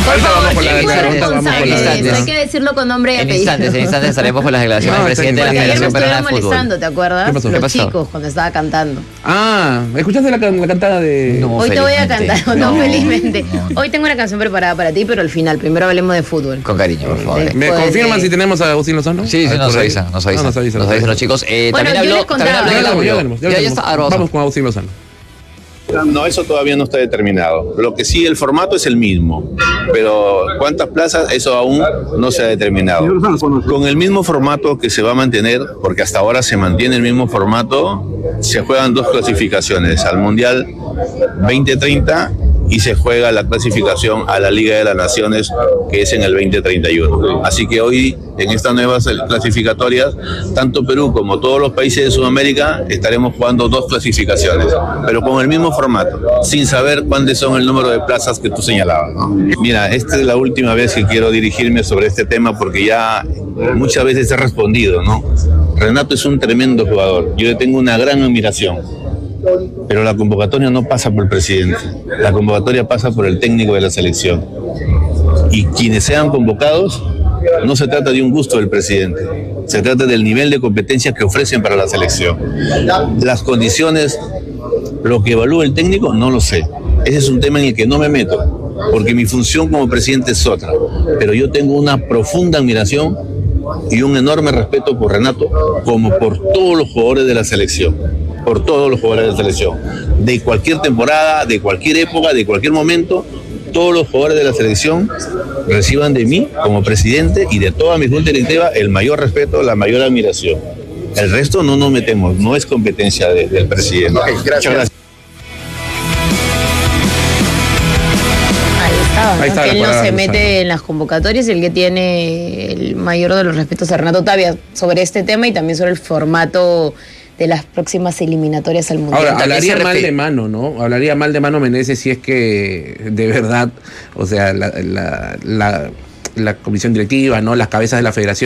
Ahorita vamos con la declaración. Hay que decirlo con nombre y apellido. En instantes estaremos con las declaraciones del presidente de la Ayer me Federación Peruana estuvieron de Fútbol. molestando, ¿te acuerdas? ¿Qué pasó? Los ¿Qué pasó? chicos cuando estaba cantando. ¿Escuchaste la cantada de...? No. Hoy te voy a felizmente. cantar, no, No, felizmente. no. Hoy tengo una canción preparada para ti, pero al final, primero hablemos de fútbol. Con cariño, por favor. ¿Me Pues, confirman si tenemos a Agustín Lozano? Sí, sí, nos por ahí. avisan, nos avisan. Nos avisan Los chicos. Bueno, También yo habló, les contaba. también habló Ya el tenemos. audio. Ya está, ahora Vamos con Agustín Lozano. No, eso todavía no está determinado. Lo que sí, el formato es el mismo, pero cuántas plazas, eso aún no se ha determinado. Con el mismo formato que se va a mantener, porque hasta ahora se mantiene el mismo formato, se juegan dos clasificaciones, al Mundial 2030 y se juega la clasificación a la Liga de las Naciones, que es en el 2031. Así que hoy, en estas nuevas clasificatorias, tanto Perú como todos los países de Sudamérica estaremos jugando dos clasificaciones, pero con el mismo formato, sin saber cuáles son el número de plazas que tú señalabas, ¿no? Mira, esta es la última vez que quiero dirigirme sobre este tema porque ya muchas veces he respondido, ¿no? Renato es un tremendo jugador, yo le tengo una gran admiración. Pero la convocatoria no pasa por el presidente, la convocatoria pasa por el técnico de la selección. Y quienes sean convocados, no se trata de un gusto del presidente, se trata del nivel de competencia que ofrecen para la selección. Las condiciones, lo que evalúa el técnico, no lo sé. Ese es un tema en el que no me meto, porque mi función como presidente es otra. Pero yo tengo una profunda admiración y un enorme respeto por Renato, como por todos los jugadores de la selección. Por todos los jugadores de la selección, de cualquier temporada, de cualquier época, de cualquier momento, todos los jugadores de la selección reciban de mí como presidente y de toda mi junta directiva el mayor respeto, la mayor admiración. El resto no nos metemos, no es competencia del presidente. Okay, gracias. Muchas gracias. Ahí Ahí está, está que la él no palabra se de mete Lozano. en las convocatorias, el que tiene el mayor de los respetos a Renato Tapia sobre este tema y también sobre el formato de las próximas eliminatorias al Mundial. Ahora, También hablaría se mal refiere- de mano, ¿no? Hablaría mal de mano Menezes si es que de verdad, o sea, la comisión directiva, ¿no? Las cabezas de la federación